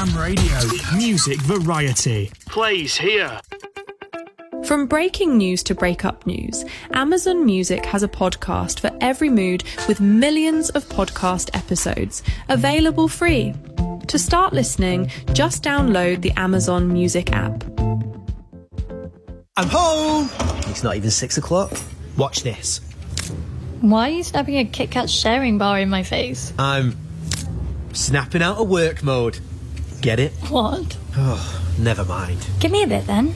Cam Radio, music variety. Plays here. From breaking news to breakup news, Amazon Music has a podcast for every mood with millions of podcast episodes, available free. To start listening, just download the Amazon Music app. I'm home! It's not even 6 o'clock. Watch this. Why are you snapping a Kit Kat sharing bar in my face? I'm snapping out of work mode. Get it? What? Oh, never mind. Give me a bit then.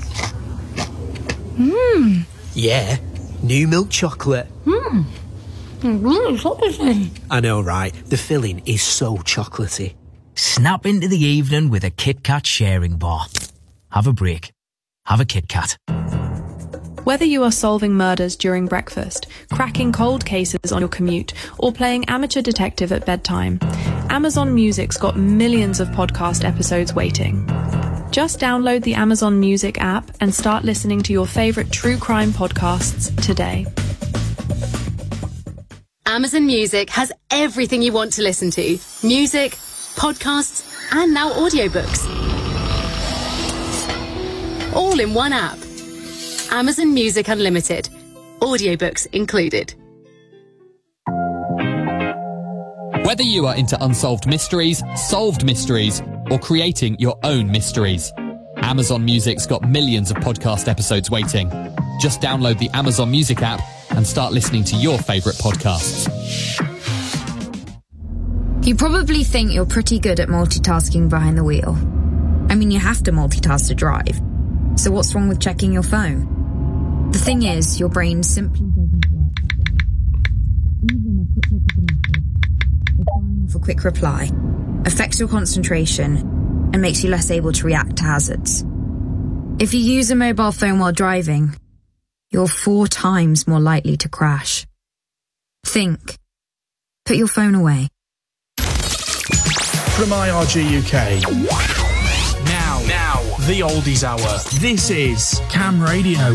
Yeah, new milk chocolate. Really chocolatey. I know, right? The filling is so chocolatey. Snap into the evening with a Kit Kat sharing bar. Have a break. Have a Kit Kat. Whether you are solving murders during breakfast, cracking cold cases on your commute, or playing amateur detective at bedtime, Amazon Music's got millions of podcast episodes waiting. Just download the Amazon Music app and start listening to your favourite true crime podcasts today. Amazon Music has everything you want to listen to. Music, podcasts, and now audiobooks. All in one app. Amazon Music Unlimited. Audiobooks included. Whether you are into unsolved mysteries, solved mysteries, or creating your own mysteries, Amazon Music's got millions of podcast episodes waiting. Just download the Amazon Music app and start listening to your favourite podcasts. You probably think you're pretty good at multitasking behind the wheel. I mean, you have to multitask to drive. So what's wrong with checking your phone? The thing is, your brain simply doesn't work. Even a quick look at a message, or firing off a quick reply, affects your concentration and makes you less able to react to hazards. If you use a mobile phone while driving, you're 4 times more likely to crash. Think. Put your phone away. From IRG UK. Now, the Oldies Hour. This is Cam Radio.